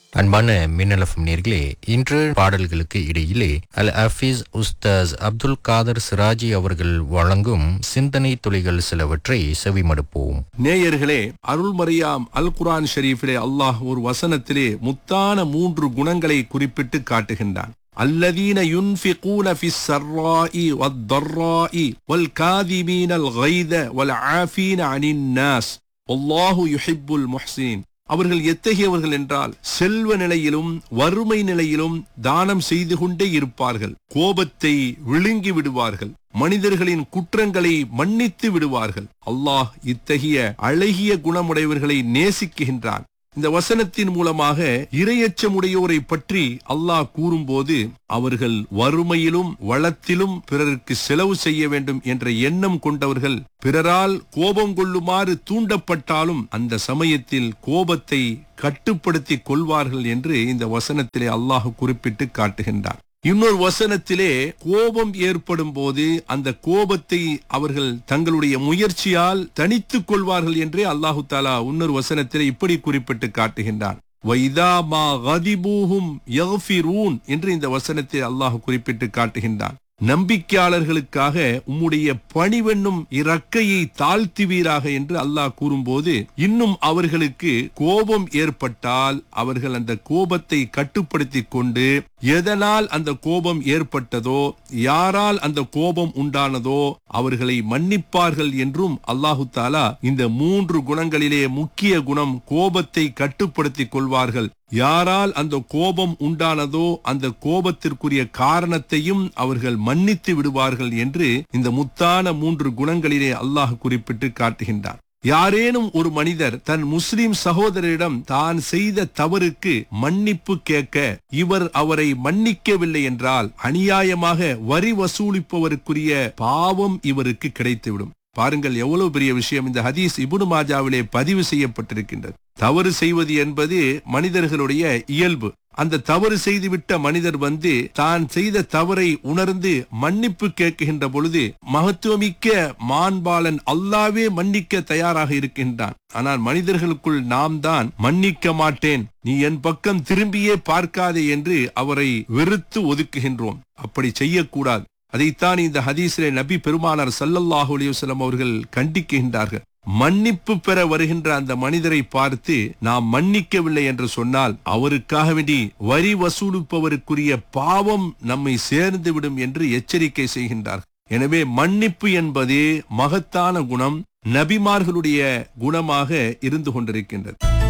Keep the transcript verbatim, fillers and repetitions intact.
அன்பான மின்னலஃபம் நேர்களே, இன்று பாடல்களுக்கு இடையிலே அல் ஹஃபீஸ் உஸ்தாஸ் அப்துல் காதர் சிராஜி அவர்கள் வழங்கும் சிந்தனை துளிகள் சிலவற்றை செவிமடுப்போம். நேயர்களே, அருள்மறையாம் அல் குர்ஆன் ஷரீஃபிலே அல்லாஹ் ஒரு வசனத்திலே முத்தான மூன்று குணங்களை குறிப்பிட்டு காட்டுகின்றான். அல்லதீன யுன்ஃபிகூன ஃபிஸ் ஸர்ராஇ வத்-தர்ராஇ வல் காதிமீனல் கைத வல் ஆஃபீன அனின் நாஸ் வல்லாஹு யுஹிப்புல் முஹ்ஸினீன். அவர்கள் எத்தகையவர்கள் என்றால், செல்வ நிலையிலும் வறுமை நிலையிலும் தானம் செய்து கொண்டே இருப்பார்கள், கோபத்தை விழுங்கி விடுவார்கள், மனிதர்களின் குற்றங்களை மன்னித்து விடுவார்கள். அல்லாஹ் இத்தகைய அழகிய குணமுடையவர்களை நேசிக்கின்றான். இந்த வசனத்தின் மூலமாக இரையச்சமுடையோரை பற்றி அல்லாஹ் கூறும்போது, அவர்கள் வறுமையிலும் வளத்திலும் பிறருக்கு செலவு செய்ய வேண்டும் என்ற எண்ணம் கொண்டவர்கள், பிறரால் கோபம் கொள்ளுமாறு தூண்டப்பட்டாலும் அந்த சமயத்தில் கோபத்தை கட்டுப்படுத்திக் கொள்வார்கள் என்று இந்த வசனத்திலே அல்லாஹ் குறிப்பிட்டு காட்டுகின்றார். இன்னொரு வசனத்திலே கோபம் ஏற்படும் போது அந்த கோபத்தை அவர்கள் தங்களுடைய முயற்சியால் தணித்துக் கொள்வார்கள் என்றே அல்லாஹு தாலா இன்னொரு வசனத்திலே இப்படி குறிப்பிட்டு காட்டுகின்றான். வைதா மா கதிபூஹும் யக்ஃபிரூன் என்று இந்த வசனத்தை அல்லாஹ் குறிப்பிட்டு காட்டுகின்றான். நம்பிக்கையாளர்களுக்காக உம்முடைய பணிவென்னும் இறக்கையை தாழ்த்துவீராக என்று அல்லாஹ் கூறும்போது, இன்னும் அவர்களுக்கு கோபம் ஏற்பட்டால் அவர்கள் அந்த கோபத்தை கட்டுப்படுத்திக் கொண்டு, எதனால் அந்த கோபம் ஏற்பட்டதோ, யாரால் அந்த கோபம் உண்டானதோ அவர்களை மன்னிப்பார்கள் என்றும் அல்லாஹு தாலா இந்த மூன்று குணங்களிலே முக்கிய குணம் கோபத்தை கட்டுப்படுத்திக் கொள்வார்கள். யாரால் அந்த கோபம் உண்டானதோ அந்த கோபத்திற்குரிய காரணத்தையும் அவர்கள் மன்னித்து விடுவார்கள் என்று இந்த முத்தான மூன்று குணங்களிலே அல்லாஹ் குறிப்பிட்டு காட்டுகின்றார். யாரேனும் ஒரு மனிதர் தன் முஸ்லிம் சகோதரரிடம் தான் செய்த தவறுக்கு மன்னிப்பு கேட்க இவர் அவரை மன்னிக்கவில்லை என்றால், அநியாயமாக வரி வசூலிப்பவருக்குரிய பாவம் இவருக்கு கிடைத்துவிடும். பாருங்கள், எவ்வளவு பெரிய விஷயம். இந்த ஹதீஸ் இப்னு மாஜாவிலே பதிவு செய்யப்பட்டிருக்கின்றது. தவறு செய்வது என்பது மனிதர்களுடைய இயல்பு. அந்த தவறு செய்துவிட்ட மனிதர் வந்து தான் செய்த தவறை உணர்ந்து மன்னிப்பு கேட்கின்ற பொழுது, மகத்துவமிக்க மாண்பாளன் அல்லாவே மன்னிக்க தயாராக இருக்கின்றான். ஆனால் மனிதர்களுக்குள் நாம் தான் மன்னிக்க மாட்டேன், நீ என் பக்கம் திரும்பியே பார்க்காதே என்று அவரை வெறுத்து ஒதுக்குகின்றோம். அப்படி செய்யக்கூடாது. அதைத்தான் இந்த ஹதீஸிலே நபி பெருமானார் ஸல்லல்லாஹு அலைஹி வஸல்லம் அவர்கள் கண்டிக்கின்றார்கள். மன்னிப்பு பெற வருகின்ற அந்த மனிதரை பார்த்து நாம் மன்னிக்கவில்லை என்று சொன்னால், அவருக்காக வேண்டி வரி வசூலிப்பவருக்குரிய பாவம் நம்மை சேர்ந்து விடும் என்று எச்சரிக்கை செய்கின்றார். எனவே மன்னிப்பு என்பது மகத்தான குணம், நபிமார்களுடைய குணமாக இருந்து கொண்டிருக்கின்றது.